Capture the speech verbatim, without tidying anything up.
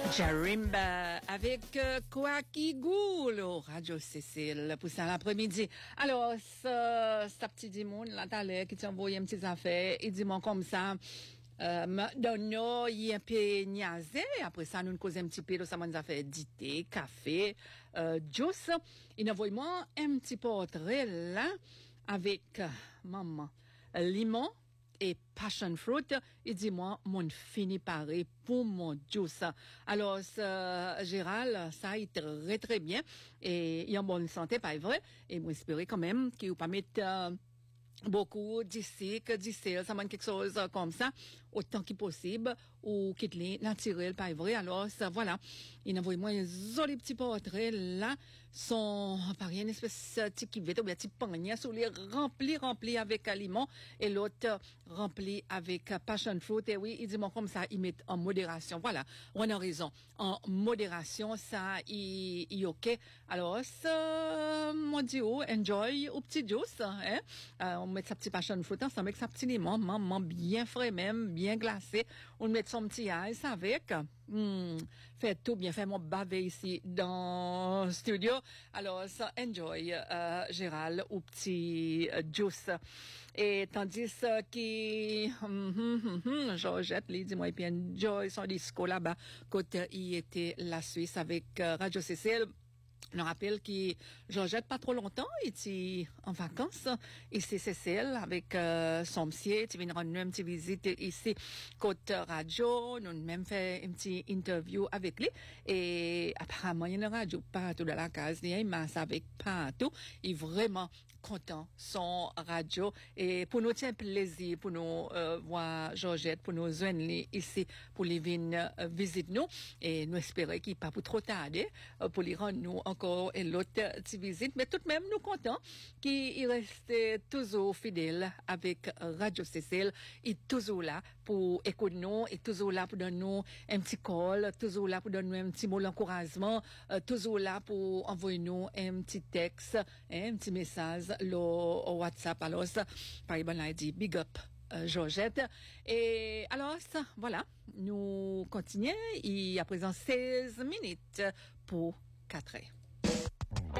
Jarimba avec euh, quoi qui goule au Radio Cécile pour ça l'après-midi. Alors, ce, ce petit dimon là, t'as l'air qui t'a envoyé une petite affaire, il dit moi comme ça, euh, me donne il un peu niaisé, après ça nous cause un petit peu de ça nous a fait du thé, café, euh, juice. Il envoie moi un petit portrait là avec euh, maman, limon et passion fruit, il dit moi mon fini paré pour mon juice. Alors euh, Gérald, ça est très très bien et il est en bonne santé, pas vrai, et moi espérer quand même qu'il va pas mettre euh, beaucoup d'ici que d'ici ça manque quelque chose comme ça autant que possible ou qu'il est naturel, pas vrai. Alors ça voilà, il envoie moi un joli petit portrait là, son par une espèce de petit cuvette ou bien petit panier sous les rempli rempli avec aliments et l'autre rempli avec passion fruit. Et oui, il dit moi comme ça il met en modération. Voilà, on a raison, en modération ça il, il ok. Alors ça mon dieu, enjoy au petit juice hein. Euh, on met sa petite passion fruit ensemble avec sa petit limon, maman bien frais même, bien glacé. On met son petit ice avec. Hmm, fait tout bien, fait mon bavé ici dans le studio. Alors, ça, enjoy, euh, Gérald, au petit euh, juice. Et tandis euh, que, hum, hum, hum, hum, Georgette, lui, dis-moi, et puis enjoy son disco là-bas, quand euh, il était la Suisse avec euh, Radio Cécile. Je me rappelle que Georgette, pas trop longtemps, il était en vacances ici, Cécile, avec euh, son monsieur. Il vient rendre une petite visite ici, côte radio. Nous avons même fait une petite interview avec lui. Et apparemment, il y a une radio partout dans la case. Il y a une masse avec partout. Il est vraiment content, son radio. Et pour nous, c'est un plaisir pour nous euh, voir Georgette, pour nous joindre ici, pour les venir euh, visiter nous. Et nous espérons qu'il n'est pas pour trop tarder, euh, pour les rendre nous encore une autre petite visite. Mais tout de même, nous comptons qu'il reste toujours fidèle avec Radio Cécile. Il est toujours là pour écouter nous, il est toujours là pour donner nous un petit call, toujours là pour donner nous un petit mot d'encouragement, euh, toujours là pour envoyer nous un petit texte, hein, un petit message le WhatsApp. Alors ça, par exemple, là, il dit big up euh, Georgette. Et alors ça, voilà, nous continuons. Il y a présent seize minutes pour quatre heures.